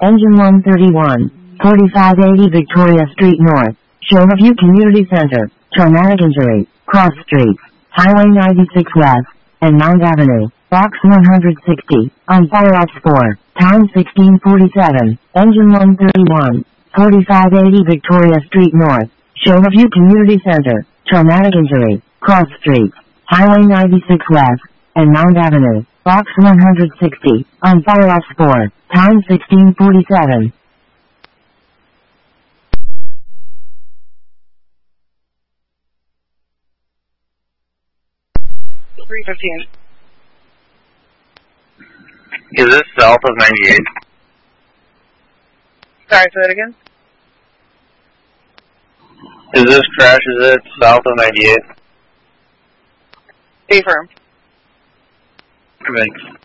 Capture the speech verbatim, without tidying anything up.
Engine one thirty-one, forty-five eighty Victoria Street North, Shoreview Community Center, traumatic injury, cross streets, Highway ninety-six West, and Mount Avenue, box one hundred sixty, on fire ops four, time sixteen forty-seven, engine one thirty-one, forty-five eighty Victoria Street North, Shoreview Community Center, traumatic injury, cross streets, Highway ninety-six West, and Mount Avenue, box one hundred sixty, on fire ops four, time sixteen forty-seven. three fifteen. Is this south of ninety-eight? Sorry, say that again? Is this crash, is it south of ninety-eight? Affirm. Thanks.